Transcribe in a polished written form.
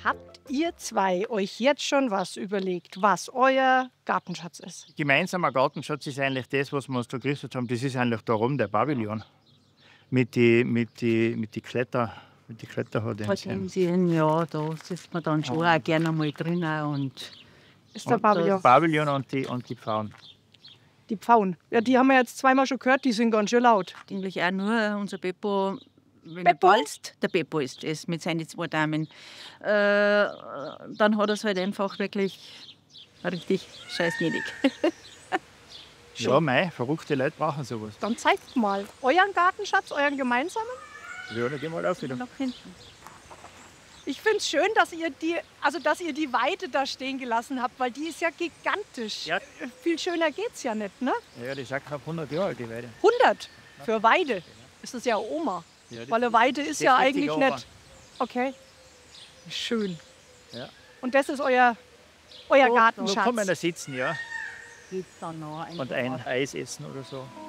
Habt ihr zwei euch jetzt schon was überlegt, was euer Gartenschatz ist? Gemeinsamer Gartenschatz ist eigentlich das, was wir uns da gerichtet haben. Das ist eigentlich da oben der Pavillon. Mit die Kletterhortensien. Ja, da sitzt man dann schon auch gerne mal drin. Und Ist der Pavillon? Pavillon und die Pfauen. Die Pfauen. Ja, die haben wir jetzt zweimal schon gehört, die sind ganz schön laut. eigentlich auch nur unser Beppo, wenn Beppo? er balzt, der Beppo ist es mit seinen zwei Damen. Dann hat er es halt einfach wirklich richtig scheißnädig. Ja, mei, verrückte Leute brauchen sowas. Dann zeigt mal euren Gartenschatz, euren gemeinsamen. Ja, dann gehen wir auf wieder. Nach hinten. Ich finde es schön, dass ihr die Weide da stehen gelassen habt, weil die ist ja gigantisch. Ja. Viel schöner geht's ja nicht, ne? Ja, die ist auch knapp 100 Jahre alt, die Weide. 100 für Weide. Ist das ja Oma. Ja, das Weil eine Weide ist ja 40 eigentlich Jahre. nicht. Okay. Schön. Ja. Und das ist euer Da kann man Gartenschatz. da sitzen, ja. Geht's dann noch Und ein Eis essen oder so.